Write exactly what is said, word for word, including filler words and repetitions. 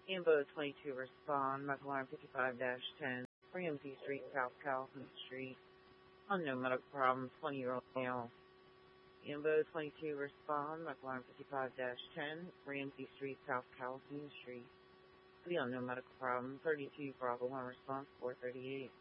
Ambo twenty-two respond, medical alarm fifty-five dash ten, Ramsey Street, South Carlton Street. Unknown medical problem, twenty-year-old male. Ambo twenty-two respond, medical alarm fifty-five dash ten, Ramsey Street, South Carlton Street. The unknown medical problem, thirty-two Bravo one response, four thirty-eight.